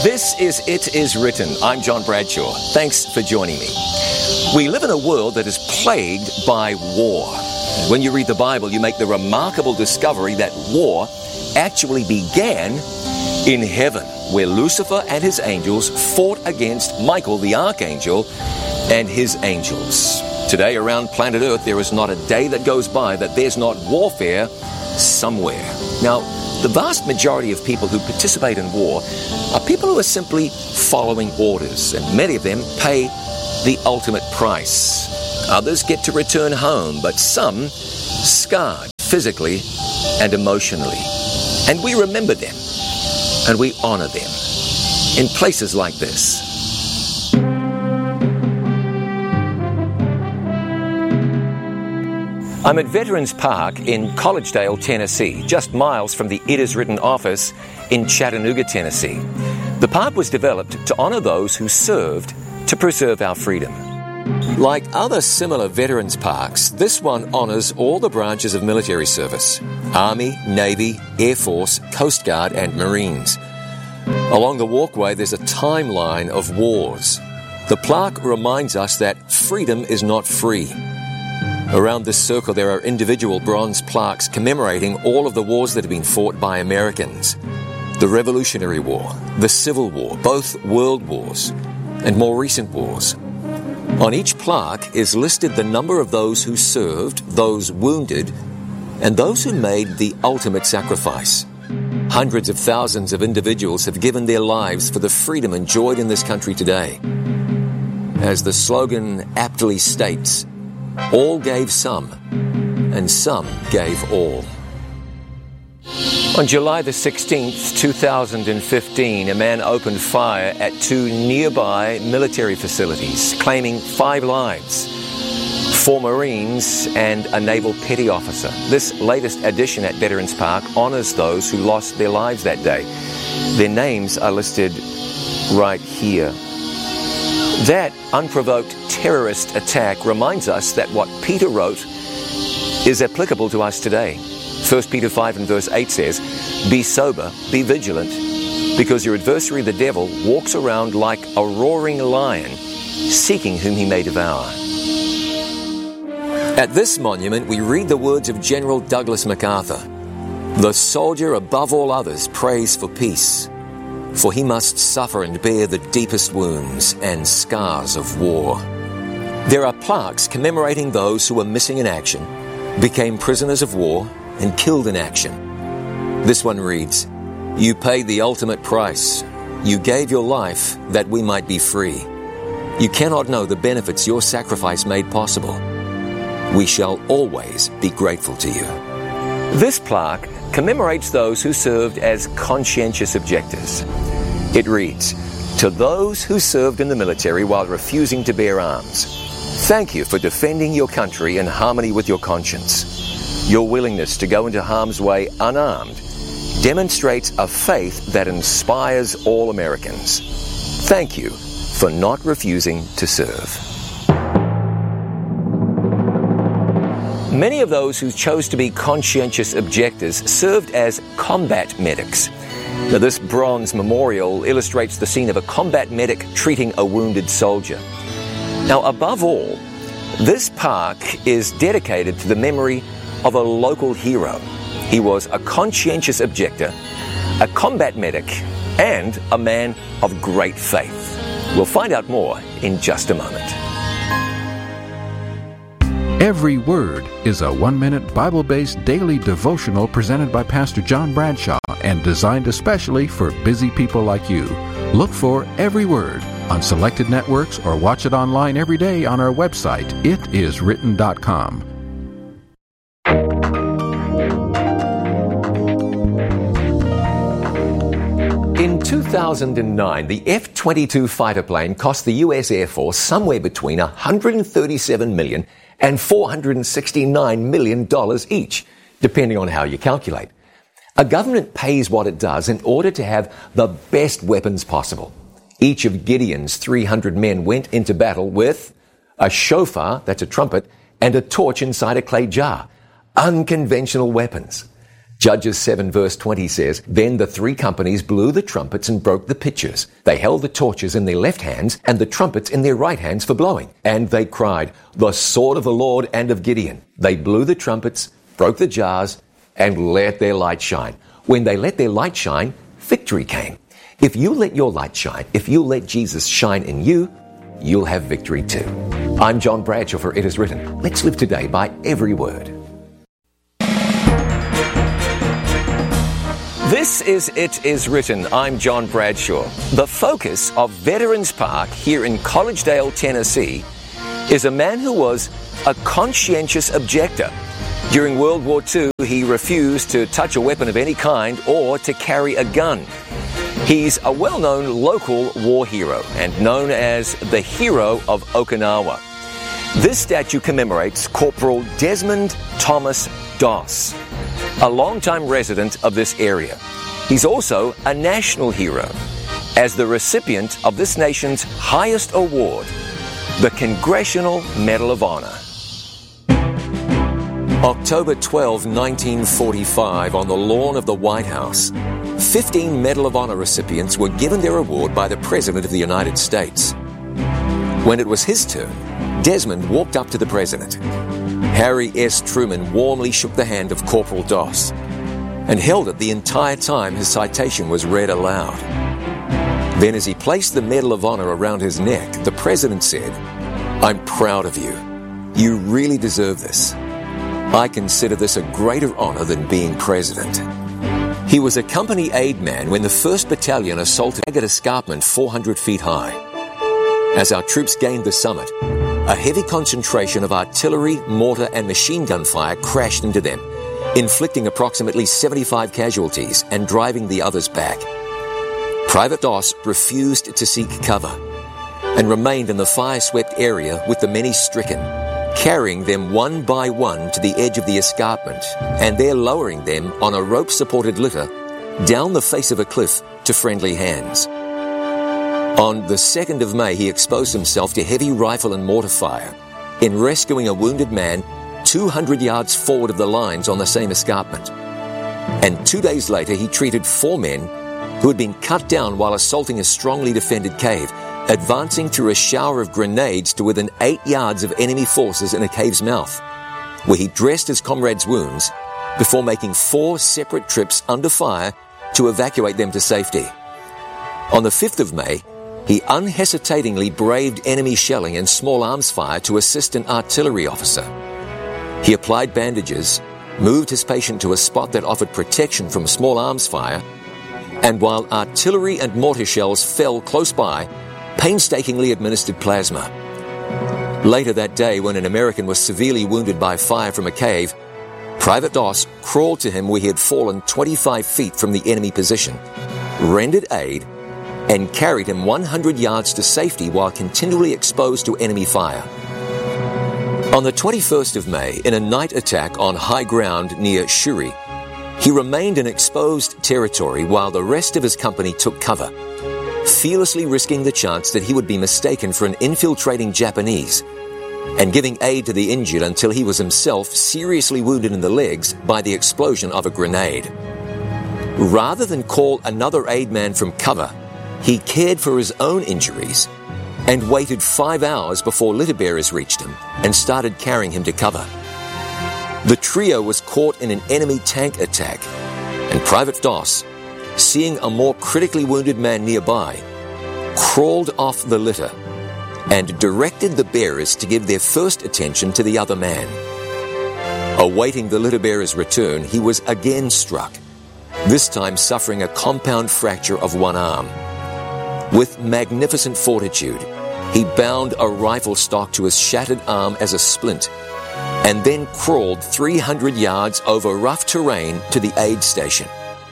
This is It Is Written. I'm John Bradshaw. Thanks for joining me. We live in a world that is plagued by war. When you read the Bible, you make the remarkable discovery that war actually began in heaven, where Lucifer and his angels fought against Michael the archangel and his angels. Today, around planet Earth, there is not a day that goes by that there's not warfare somewhere. Now, the vast majority of people who participate in war are people who are simply following orders, and many of them pay the ultimate price. Others get to return home, but some scarred physically and emotionally. And we remember them, and we honor them in places like this. I'm at Veterans Park in Collegedale, Tennessee, just miles from the It Is Written office in Chattanooga, Tennessee. The park was developed to honor those who served to preserve our freedom. Like other similar veterans parks, this one honors all the branches of military service: Army, Navy, Air Force, Coast Guard, and Marines. Along the walkway, there's a timeline of wars. The plaque reminds us that freedom is not free. Around this circle, there are individual bronze plaques commemorating all of the wars that have been fought by Americans. The Revolutionary War, the Civil War, both world wars, and more recent wars. On each plaque is listed the number of those who served, those wounded, and those who made the ultimate sacrifice. Hundreds of thousands of individuals have given their lives for the freedom enjoyed in this country today. As the slogan aptly states, all gave some, and some gave all. On July the 16th, 2015, a man opened fire at two nearby military facilities, claiming 5 lives, 4 Marines and a naval petty officer. This latest addition at Veterans Park honors those who lost their lives that day. Their names are listed right here. That unprovoked terrorist attack reminds us that what Peter wrote is applicable to us today. 1 Peter 5 and verse 8 says, "Be sober, be vigilant, because your adversary the devil walks around like a roaring lion, seeking whom he may devour." At this monument, we read the words of General Douglas MacArthur. "The soldier above all others prays for peace, for he must suffer and bear the deepest wounds and scars of war." There are plaques commemorating those who were missing in action, became prisoners of war, and killed in action. This one reads, "You paid the ultimate price. You gave your life that we might be free. You cannot know the benefits your sacrifice made possible. We shall always be grateful to you." This plaque commemorates those who served as conscientious objectors. It reads, "To those who served in the military while refusing to bear arms, thank you for defending your country in harmony with your conscience. Your willingness to go into harm's way unarmed demonstrates a faith that inspires all Americans. Thank you for not refusing to serve." Many of those who chose to be conscientious objectors served as combat medics. Now, this bronze memorial illustrates the scene of a combat medic treating a wounded soldier. Now, above all, this park is dedicated to the memory of a local hero. He was a conscientious objector, a combat medic, and a man of great faith. We'll find out more in just a moment. Every Word is a 1-minute Bible-based daily devotional presented by Pastor John Bradshaw and designed especially for busy people like you. Look for Every Word on selected networks or watch it online every day on our website, itiswritten.com. In 2009, the F-22 fighter plane cost the U.S. Air Force somewhere between $137 million and $469 million each, depending on how you calculate. A government pays what it does in order to have the best weapons possible. Each of Gideon's 300 men went into battle with a shofar, that's a trumpet, and a torch inside a clay jar. Unconventional weapons. Judges 7 verse 20 says, "Then the three companies blew the trumpets and broke the pitchers. They held the torches in their left hands and the trumpets in their right hands for blowing. And they cried, 'The sword of the Lord and of Gideon.' They blew the trumpets, broke the jars, and let their light shine." When they let their light shine, victory came. If you let your light shine, if you let Jesus shine in you, you'll have victory too. I'm John Bradshaw for It Is Written. Let's live today by every word. This is It Is Written. I'm John Bradshaw. The focus of Veterans Park here in Collegedale, Tennessee, is a man who was a conscientious objector. During World War II, he refused to touch a weapon of any kind or to carry a gun. He's a well-known local war hero and known as the Hero of Okinawa. This statue commemorates Corporal Desmond Thomas Doss, a longtime resident of this area. He's also a national hero, as the recipient of this nation's highest award, the Congressional Medal of Honor. October 12, 1945, on the lawn of the White House, 15 Medal of Honor recipients were given their award by the President of the United States. When it was his turn, Desmond walked up to the President. Harry S. Truman warmly shook the hand of Corporal Doss and held it the entire time his citation was read aloud. Then, as he placed the Medal of Honor around his neck, the President said, "I'm proud of you. You really deserve this. I consider this a greater honor than being president." He was a company aide man when the 1st Battalion assaulted Agate Escarpment 400 feet high. As our troops gained the summit, a heavy concentration of artillery, mortar, and machine gun fire crashed into them, inflicting approximately 75 casualties and driving the others back. Private Doss refused to seek cover and remained in the fire-swept area with the many stricken, carrying them one by one to the edge of the escarpment and there lowering them on a rope-supported litter down the face of a cliff to friendly hands. On the 2nd of May, he exposed himself to heavy rifle and mortar fire in rescuing a wounded man 200 yards forward of the lines on the same escarpment. And 2 days later, he treated 4 men who had been cut down while assaulting a strongly defended cave, advancing through a shower of grenades to within 8 yards of enemy forces in a cave's mouth, where he dressed his comrades' wounds before making 4 separate trips under fire to evacuate them to safety. On the 5th of May, he unhesitatingly braved enemy shelling and small arms fire to assist an artillery officer. He applied bandages, moved his patient to a spot that offered protection from small arms fire, and while artillery and mortar shells fell close by, painstakingly administered plasma. Later that day, when an American was severely wounded by fire from a cave, Private Doss crawled to him where he had fallen 25 feet from the enemy position, rendered aid, and carried him 100 yards to safety while continually exposed to enemy fire. On the 21st of May, in a night attack on high ground near Shuri, he remained in exposed territory while the rest of his company took cover, fearlessly risking the chance that he would be mistaken for an infiltrating Japanese and giving aid to the injured until he was himself seriously wounded in the legs by the explosion of a grenade. Rather than call another aid man from cover, he cared for his own injuries and waited 5 hours before litter bearers reached him and started carrying him to cover. The trio was caught in an enemy tank attack, and Private Doss, seeing a more critically wounded man nearby, crawled off the litter and directed the bearers to give their first attention to the other man. Awaiting the litter bearer's return, he was again struck, this time suffering a compound fracture of one arm. With magnificent fortitude, he bound a rifle stock to his shattered arm as a splint, and then crawled 300 yards over rough terrain to the aid station.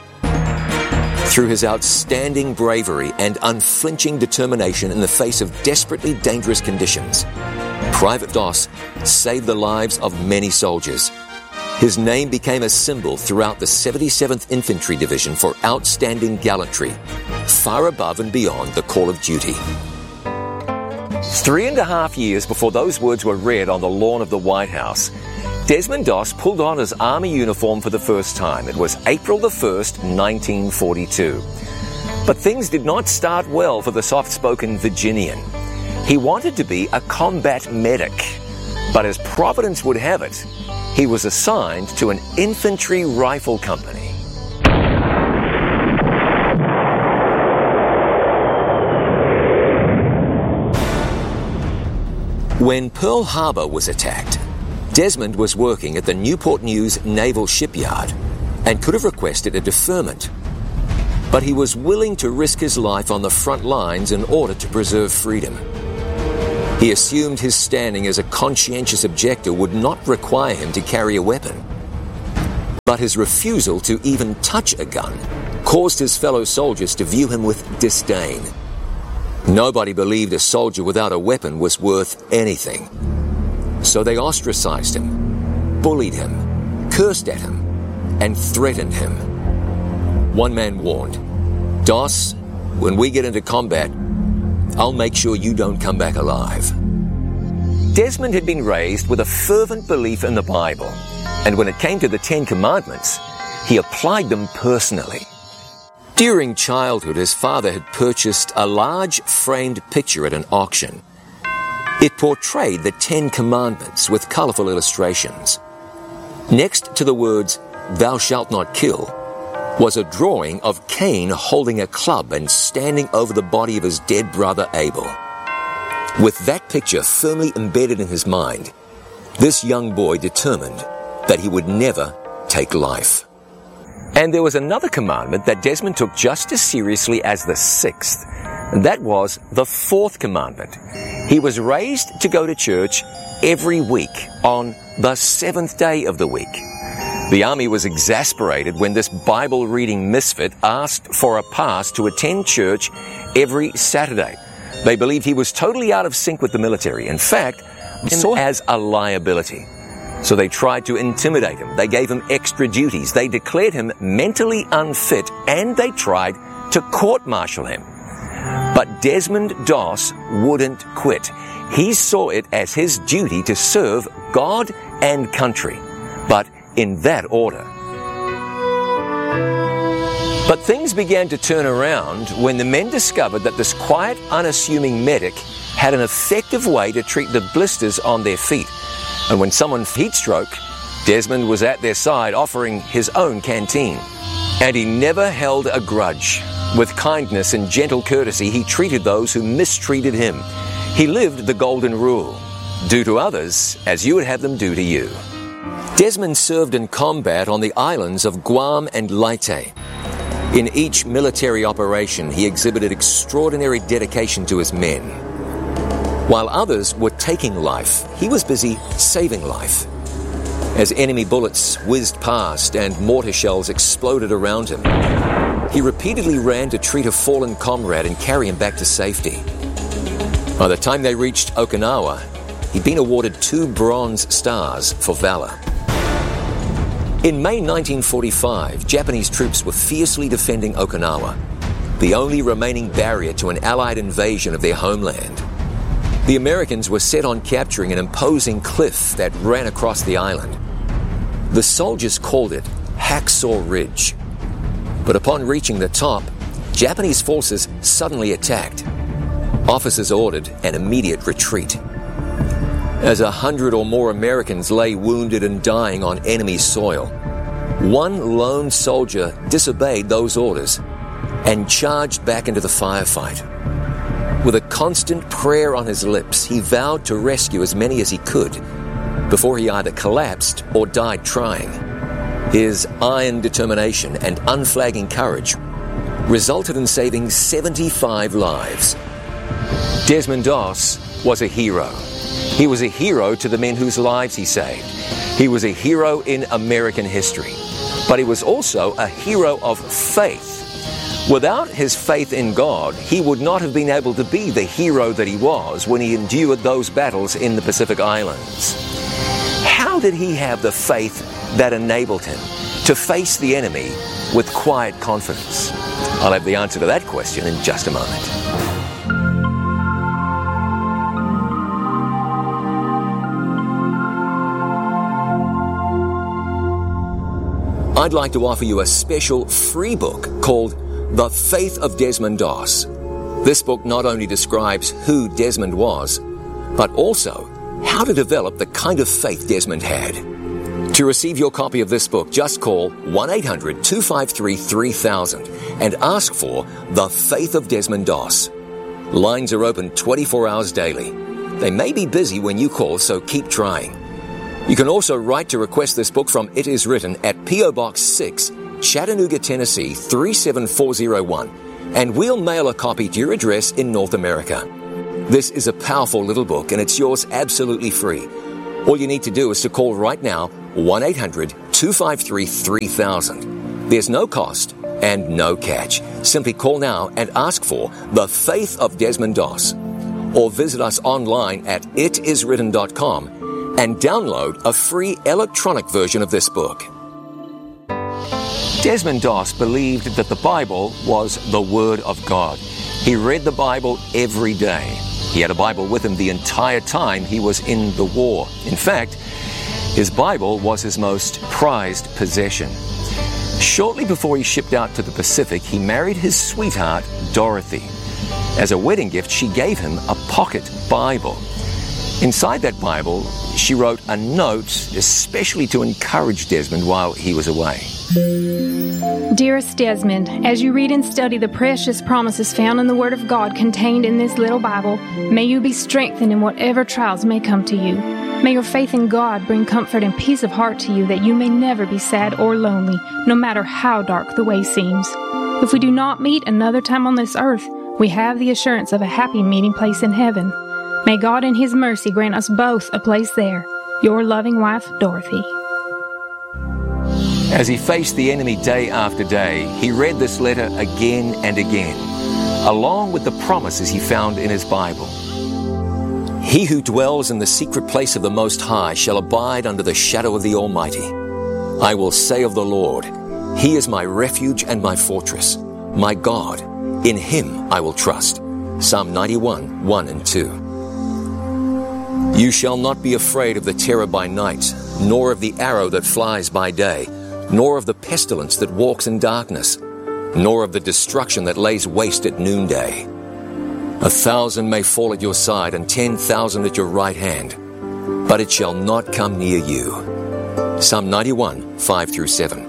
Through his outstanding bravery and unflinching determination in the face of desperately dangerous conditions, Private Doss saved the lives of many soldiers. His name became a symbol throughout the 77th Infantry Division for outstanding gallantry, far above and beyond the call of duty. 3.5 years before those words were read on the lawn of the White House, Desmond Doss pulled on his army uniform for the first time. It was April the 1st, 1942. But things did not start well for the soft-spoken Virginian. He wanted to be a combat medic, but as Providence would have it, he was assigned to an infantry rifle company. When Pearl Harbor was attacked, Desmond was working at the Newport News Naval Shipyard and could have requested a deferment. But he was willing to risk his life on the front lines in order to preserve freedom. He assumed his standing as a conscientious objector would not require him to carry a weapon. But his refusal to even touch a gun caused his fellow soldiers to view him with disdain. Nobody believed a soldier without a weapon was worth anything. So they ostracized him, bullied him, cursed at him, and threatened him. One man warned, "Doss, when we get into combat, I'll make sure you don't come back alive." Desmond had been raised with a fervent belief in the Bible, and when it came to the Ten Commandments, he applied them personally. During childhood, his father had purchased a large framed picture at an auction. It portrayed the Ten Commandments with colorful illustrations. Next to the words, "Thou shalt not kill," was a drawing of Cain holding a club and standing over the body of his dead brother Abel. With that picture firmly embedded in his mind, this young boy determined that he would never take life. And there was another commandment that Desmond took just as seriously as the sixth, and that was the fourth commandment. He was raised to go to church every week on the seventh day of the week. The army was exasperated when this Bible-reading misfit asked for a pass to attend church every Saturday. They believed he was totally out of sync with the military. In fact, they saw him as a liability. So they tried to intimidate him. They gave him extra duties. They declared him mentally unfit, and they tried to court-martial him. But Desmond Doss wouldn't quit. He saw it as his duty to serve God and country, but in that order. But things began to turn around when the men discovered that this quiet, unassuming medic had an effective way to treat the blisters on their feet. And when someone heat stroke, Desmond was at their side offering his own canteen. And he never held a grudge. With kindness and gentle courtesy, he treated those who mistreated him. He lived the golden rule: do to others as you would have them do to you. Desmond served in combat on the islands of Guam and Leyte. In each military operation, he exhibited extraordinary dedication to his men. While others were taking life, he was busy saving life. As enemy bullets whizzed past and mortar shells exploded around him, he repeatedly ran to treat a fallen comrade and carry him back to safety. By the time they reached Okinawa, he'd been awarded 2 Bronze Stars for valor. In May 1945, Japanese troops were fiercely defending Okinawa, the only remaining barrier to an Allied invasion of their homeland. The Americans were set on capturing an imposing cliff that ran across the island. The soldiers called it Hacksaw Ridge. But upon reaching the top, Japanese forces suddenly attacked. Officers ordered an immediate retreat. As 100 or more Americans lay wounded and dying on enemy soil, one lone soldier disobeyed those orders and charged back into the firefight. With a constant prayer on his lips, he vowed to rescue as many as he could before he either collapsed or died trying. His iron determination and unflagging courage resulted in saving 75 lives. Desmond Doss was a hero. He was a hero to the men whose lives he saved. He was a hero in American history. But he was also a hero of faith. Without his faith in God, he would not have been able to be the hero that he was when he endured those battles in the Pacific Islands. How did he have the faith that enabled him to face the enemy with quiet confidence? I'll have the answer to that question in just a moment. I'd like to offer you a special free book called The Faith of Desmond Doss. This book not only describes who Desmond was, but also how to develop the kind of faith Desmond had. To receive your copy of this book, just call 1-800-253-3000 and ask for The Faith of Desmond Doss. Lines are open 24 hours daily. They may be busy when you call, so keep trying. You can also write to request this book from It Is Written at P.O. Box 6, Chattanooga, Tennessee 37401, and we'll mail a copy to your address in North America. This is a powerful little book, and it's yours absolutely free. All you need to do is to call right now, 1-800-253-3000. There's no cost and no catch. Simply call now and ask for The Faith of Desmond Doss. Or visit us online at itiswritten.com and download a free electronic version of this book. Desmond Doss believed that the Bible was the Word of God. He read the Bible every day. He had a Bible with him the entire time he was in the war. In fact, his Bible was his most prized possession. Shortly before he shipped out to the Pacific, he married his sweetheart, Dorothy. As a wedding gift, she gave him a pocket Bible. Inside that Bible, she wrote a note especially to encourage Desmond while he was away. Dearest Desmond, as you read and study the precious promises found in the Word of God contained in this little Bible, may you be strengthened in whatever trials may come to you. May your faith in God bring comfort and peace of heart to you, that you may never be sad or lonely, no matter how dark the way seems. If we do not meet another time on this earth, we have the assurance of a happy meeting place in heaven. May God in His mercy grant us both a place there. Your loving wife, Dorothy. As he faced the enemy day after day, he read this letter again and again, along with the promises he found in his Bible. He who dwells in the secret place of the Most High shall abide under the shadow of the Almighty. I will say of the Lord, He is my refuge and my fortress, my God. In Him I will trust. Psalm 91, 1 and 2. You shall not be afraid of the terror by night, nor of the arrow that flies by day, nor of the pestilence that walks in darkness, nor of the destruction that lays waste at noonday. 1,000 may fall at your side and 10,000 at your right hand, but it shall not come near you. Psalm 91, 5 through 7.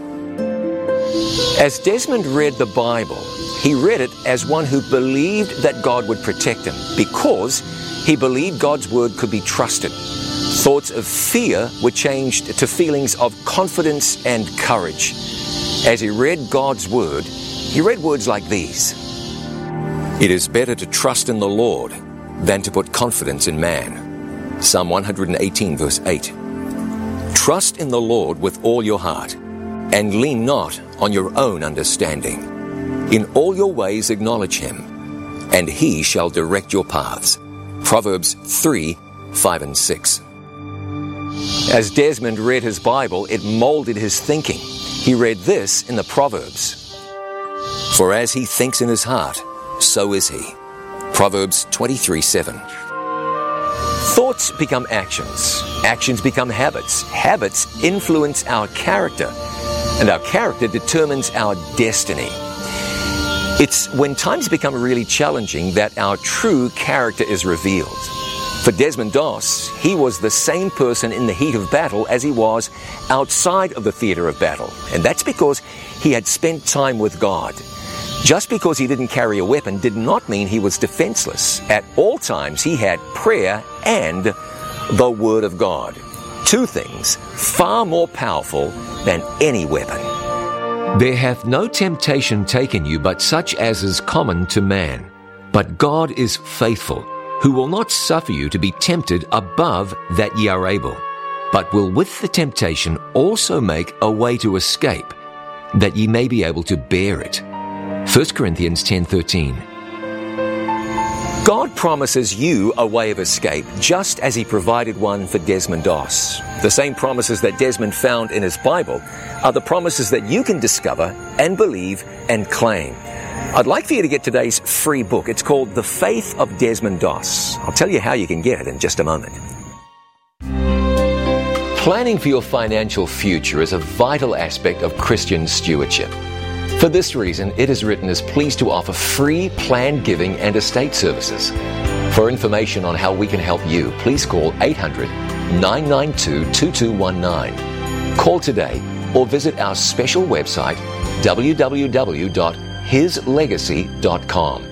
As Desmond read the Bible, he read it as one who believed that God would protect him because he believed God's word could be trusted. Thoughts of fear were changed to feelings of confidence and courage. As he read God's word, he read words like these: It is better to trust in the Lord than to put confidence in man. Psalm 118, verse 8. Trust in the Lord with all your heart, and lean not on your own understanding. In all your ways acknowledge Him, and He shall direct your paths. Proverbs 3, 5 and 6. As Desmond read his Bible, it molded his thinking. He read this in the Proverbs: For as he thinks in his heart, so is he. Proverbs 23, 7. Thoughts become actions. Actions become habits. Habits influence our character, and our character determines our destiny. It's when times become really challenging that our true character is revealed. For Desmond Doss, he was the same person in the heat of battle as he was outside of the theater of battle. And that's because he had spent time with God. Just because he didn't carry a weapon did not mean he was defenseless. At all times, he had prayer and the Word of God. Two things far more powerful than any weapon. There hath no temptation taken you but such as is common to man. But God is faithful, who will not suffer you to be tempted above that ye are able, but will with the temptation also make a way to escape, that ye may be able to bear it. 1 Corinthians 10:13. God promises you a way of escape, just as He provided one for Desmond Doss. The same promises that Desmond found in his Bible are the promises that you can discover and believe and claim. I'd like for you to get today's free book. It's called The Faith of Desmond Doss. I'll tell you how you can get it in just a moment. Planning for your financial future is a vital aspect of Christian stewardship. For this reason, It Is Written is pleased to offer free planned giving and estate services. For information on how we can help you, please call 800-992-2219. Call today or visit our special website, www.hislegacy.com.